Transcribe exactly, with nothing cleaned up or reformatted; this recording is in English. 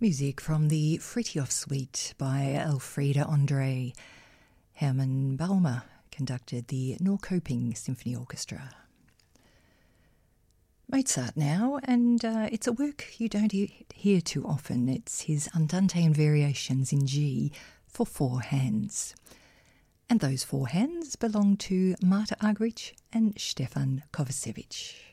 Music from the Fritjof Suite by Elfriede Andre. Hermann Baumer conducted the Norrköping Symphony Orchestra. Mozart now, and uh, it's a work you don't he- hear too often. It's his Andante and Variations in G for four hands. And those four hands belong to Marta Argerich and Stefan Kovacevic.